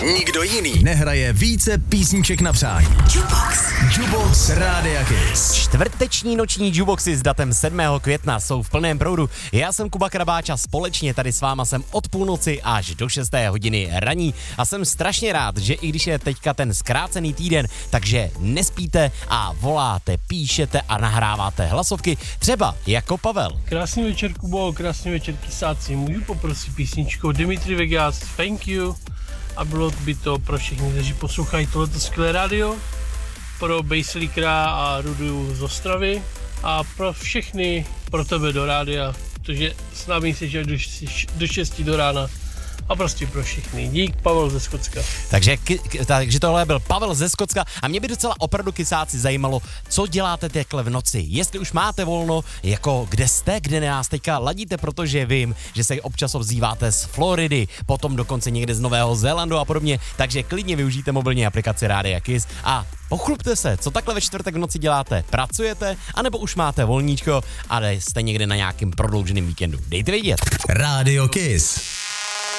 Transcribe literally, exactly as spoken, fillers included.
nikdo jiný nehraje více písniček na přání. Jukebox. Jukebox Rádia Kiss. Čtvrteční noční jukeboxy s datem sedmého května jsou v plném proudu. Já jsem Kuba Krabáč a společně tady s váma jsem od půlnoci až do šesté hodiny raní a jsem strašně rád, že i když je teďka ten zkrácený týden, takže nespíte a voláte, píšete a nahráváte hlasovky, třeba jako Pavel. Krásný večer, Kubo, krásný večer, kysáci. Můžu poprosit písničku Dimitri Vegas, Thank You, a bylo by to pro všechny, kteří poslouchají tohleto skvělé rádio, pro Baselíkra a Rudu z Ostravy a pro všechny, pro tebe do rádia, protože s námi jsi do, do šesti do rána. A prostě pro všechny. Dík, Pavel ze Skotska. Takže, k, k, takže tohle byl Pavel ze Skotska a mě by docela opravdu kysáci zajímalo, co děláte takhle v noci. Jestli už máte volno, jako kde jste, kde nás teďka ladíte, protože vím, že se občas ozýváte z Floridy, potom dokonce někde z Nového Zélandu a podobně, takže klidně využijte mobilní aplikaci Rádia Kiss a pochlupte se, co takhle ve čtvrtek v noci děláte. Pracujete, anebo už máte volníčko, ale jste někde na nějakým prodlouženém víkendu. Dejte vědět. Rádio Kiss.